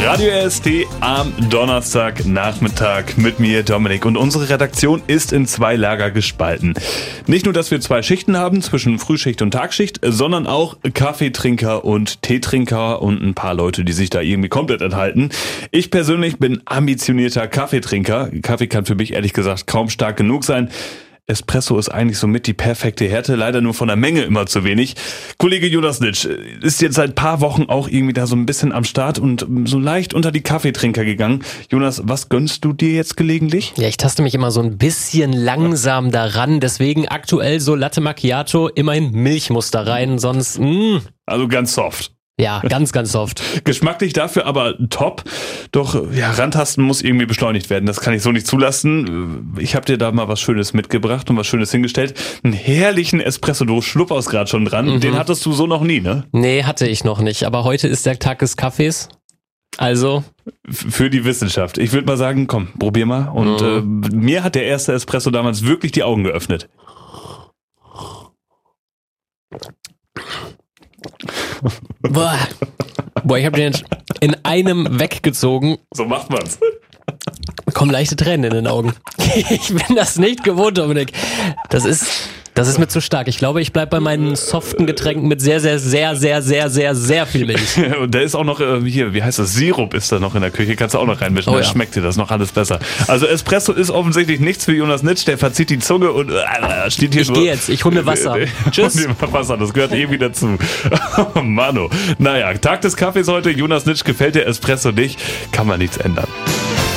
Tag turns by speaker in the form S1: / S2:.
S1: Radio RST am Donnerstagnachmittag mit mir, Dominik. Und unsere Redaktion ist in zwei Lager gespalten. Nicht nur, dass wir zwei Schichten haben zwischen Frühschicht und Tagschicht, sondern auch Kaffeetrinker und Teetrinker und ein paar Leute, die sich da irgendwie komplett enthalten. Ich persönlich bin ambitionierter Kaffeetrinker. Kaffee kann für mich ehrlich gesagt kaum stark genug sein. Espresso ist eigentlich somit die perfekte Härte, leider nur von der Menge immer zu wenig. Kollege Jonas Nitsch ist jetzt seit ein paar Wochen auch irgendwie da so ein bisschen am Start und so leicht unter die Kaffeetrinker gegangen. Jonas, was gönnst du dir jetzt gelegentlich?
S2: Ja, ich taste mich immer so ein bisschen langsam daran, deswegen aktuell so Latte Macchiato, immerhin Milch muss da rein, sonst
S1: Also ganz soft.
S2: Ja, ganz, ganz soft.
S1: Geschmacklich dafür aber top. Doch ja, Rantasten muss irgendwie beschleunigt werden. Das kann ich so nicht zulassen. Ich habe dir da mal was Schönes mitgebracht und was Schönes hingestellt. Einen herrlichen Espresso, du schlupperst gerade schon dran. Den hattest du so noch nie, ne?
S2: Nee, hatte ich noch nicht. Aber heute ist der Tag des Kaffees. Also
S1: für die Wissenschaft. Ich würde mal sagen, komm, probier mal. Und mir hat der erste Espresso damals wirklich die Augen geöffnet.
S2: Boah, ich habe den jetzt in einem weggezogen.
S1: So macht man's.
S2: Kommen leichte Tränen in den Augen. Ich bin das nicht gewohnt, Dominik. Das ist mir zu stark. Ich glaube, ich bleib bei meinen soften Getränken mit sehr, sehr, sehr, sehr, sehr, sehr, sehr viel Milch.
S1: Und da ist auch noch, hier, wie heißt das? Sirup ist da noch in der Küche. Kannst du auch noch reinmischen.
S2: Oh,
S1: Dann
S2: ja.
S1: schmeckt dir das noch alles besser. Also Espresso ist offensichtlich nichts für Jonas Nitsch. Der verzieht die Zunge und steht hier
S2: Ich gehe jetzt. Ich hole mir Wasser. Tschüss.
S1: Hol dir Wasser, das gehört eh wieder zu. Oh, Mano. Naja, Tag des Kaffees heute. Jonas Nitsch gefällt der Espresso nicht. Kann man nichts ändern.